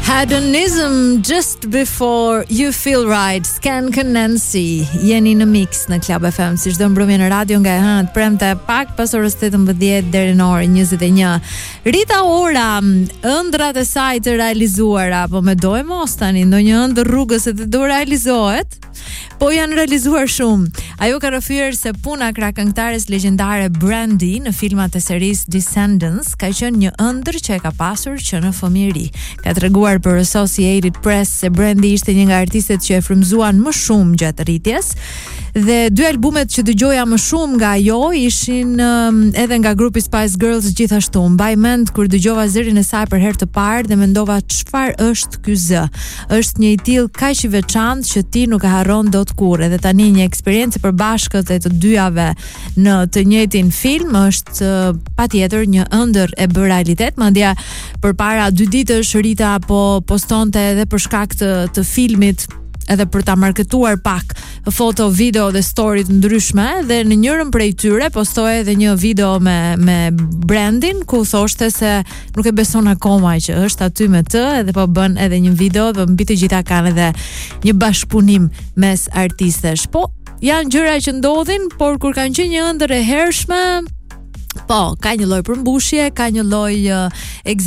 Hedonism just before you feel right. Skank and Nancy jeni në mix në Club FM si çdo mbrëmje në radio nga hënë premte pak pas orës 18 deri në orën 21. Rita Ora, ëndrat e saj të realizuara, po me dojë mos tani ndonjë ëndër rrugës se të do realizohet. Po janë realizuar shumë. Ajo ka rrëfyer se puna krah këngëtares legjendare Brandy në filmat e serisë Descendants ka qenë një ëndër që e ka pasur që në fëmijëri. Ka treguar për Associated Press se Brandy ishte një nga artistët që e frymëzuan më shumë gjatë rritjes dhe dy albumet që dëgjoja më shumë nga ajo ishin edhe nga grupi Spice Girls gjithashtu. Mbaj mend kur dëgjova zërin e saj për herë të parë dhe mendova çfarë është ky zë. Është një i tillë kaq i veçantë që ti nuk e harron dot kur. Edhe tani një eksperiencë përbashkët e të dyjave në të njëjtin film është patjetër një ëndër e bërë realitet. Madje përpara 2 ditësh Rita po postonte edhe për shkak të filmit edhe për ta marketuar pak foto, video dhe story të ndryshme dhe në njërën prej tyre postoi edhe një video me Brandin ku thoshte se nuk e beson akoma që është aty me të edhe po bën edhe një video dhe mbi të gjitha kanë edhe një bashkëpunim mes artistesh. Po janë gjëra që ndodhin, por kur kanë qenë një ëndër e hershme, po, ka një lloj përmbushje, ka një lloj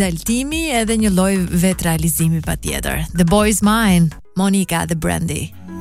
egzaltimi edhe një lloj vetë realizimi patjetër. The Boy Is Mine, Monica dhe Brandy.